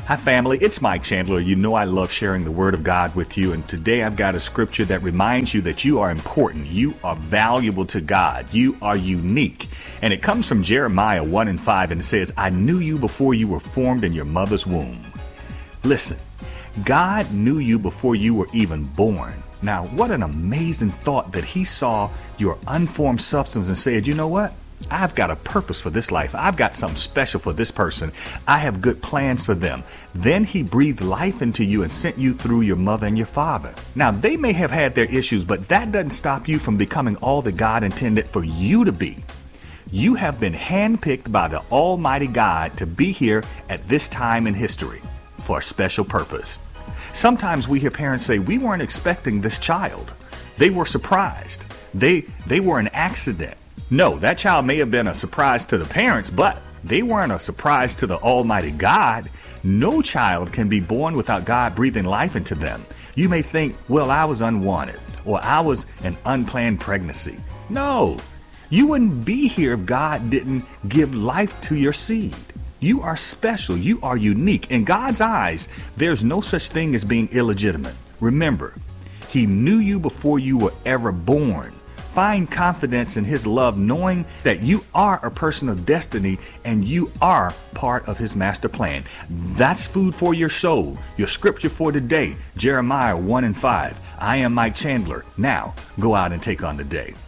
Hi, family. It's Mike Chandler. You know I love sharing the Word of God with you, and today I've got a scripture that reminds you that you are important. You are valuable to God. You are unique. And it comes from Jeremiah 1:5 and says, I knew you before you were formed in your mother's womb. Listen, God knew you before you were even born. Now, what an amazing thought that He saw your unformed substance and said, you know what? I've got a purpose for this life. I've got something special for this person. I have good plans for them. Then He breathed life into you and sent you through your mother and your father. Now, they may have had their issues, but that doesn't stop you from becoming all that God intended for you to be. You have been handpicked by the Almighty God to be here at this time in history for a special purpose. Sometimes we hear parents say, we weren't expecting this child. They were surprised. They were an accident. No, that child may have been a surprise to the parents, but they weren't a surprise to the Almighty God. No child can be born without God breathing life into them. You may think, well, I was unwanted, or I was an unplanned pregnancy. No, you wouldn't be here if God didn't give life to your seed. You are special. You are unique. In God's eyes, there's no such thing as being illegitimate. Remember, He knew you before you were ever born. Find confidence in His love, knowing that you are a person of destiny and you are part of His master plan. That's food for your soul. Your scripture for today, Jeremiah 1:5. I am Mike Chandler. Now, go out and take on the day.